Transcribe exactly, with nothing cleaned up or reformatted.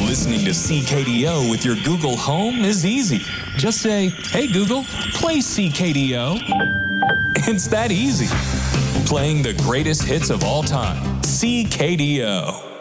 Listening to C K D O with your Google Home is easy. Just say, "Hey Google, play C K D O." It's that easy. Playing the greatest hits of all time. C K D O.